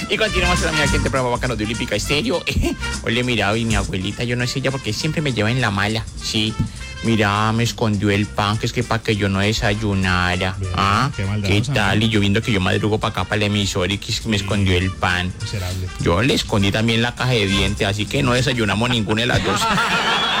Y continuamos con la mía gente programa bacano de Olímpica Estéreo. Oye, mira, y mi abuelita, yo no sé ella porque siempre me lleva en la mala. Sí. Mira, me escondió el pan, que es que para que yo no desayunara. Bien, ¿Ah? ¿Qué tal? amigo. Y yo viendo que yo madrugo para acá, para el emisor, y que es que me escondió el pan. Miserable. Yo le escondí también la caja de dientes, así que no desayunamos ninguna de las dos.